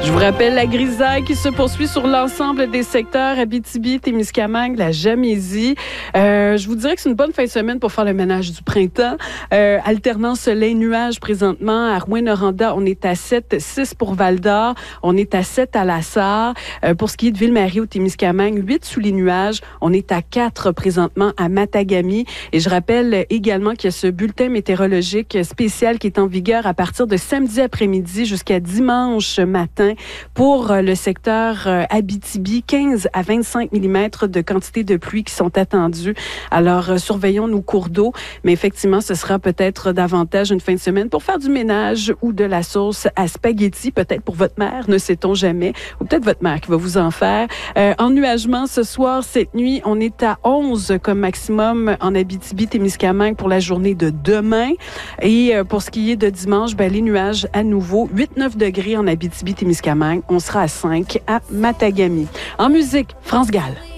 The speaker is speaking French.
Je vous rappelle la grisaille qui se poursuit sur l'ensemble des secteurs Abitibi, Témiscamingue, la Gaspésie. Je vous dirais que c'est une bonne fin de semaine pour faire le ménage du printemps. Alternant soleil-nuage présentement à Rouyn-Noranda, on est à 7, 6 pour Val-d'Or, on est à 7 à La Sarre. Pour ce qui est de Ville-Marie au Témiscamingue, 8 sous les nuages, on est à 4 présentement à Matagami. Et je rappelle également qu'il y a ce bulletin météorologique spécial qui est en vigueur à partir de samedi après-midi jusqu'à dimanche matin pour le secteur Abitibi, 15 à 25 mm de quantité de pluie qui sont attendues. Alors, surveillons nos cours d'eau, mais effectivement, ce sera peut-être davantage une fin de semaine pour faire du ménage ou de la sauce à spaghetti, peut-être pour votre mère, ne sait-on jamais, ou peut-être votre mère qui va vous en faire. Ennuagement ce soir, cette nuit, on est à 11 comme maximum en Abitibi-Témiscamingue pour la journée de demain. Et pour ce qui est de dimanche, les nuages à nouveau, 8-9 degrés en Abitibi-Témiscamingue. On sera à 5 à Matagami. En musique, France Gall.